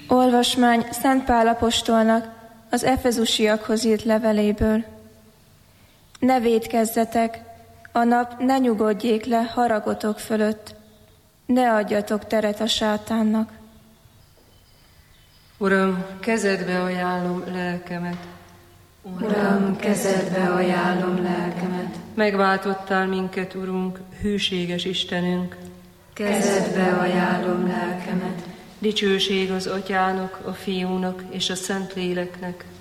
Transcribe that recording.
Olvasmány Szent Pál apostolnak az efezusiakhoz írt leveléből. Ne vétkezzetek, a nap ne nyugodjék le haragotok fölött, ne adjatok teret a sátánnak. Uram, kezedbe ajánlom lelkemet. Uram, kezedbe ajánlom lelkemet. Megváltottál minket, Urunk, hűséges Istenünk. Kezedbe ajánlom lelkemet. Dicsőség az Atyának, a Fiúnak és a Szentléleknek.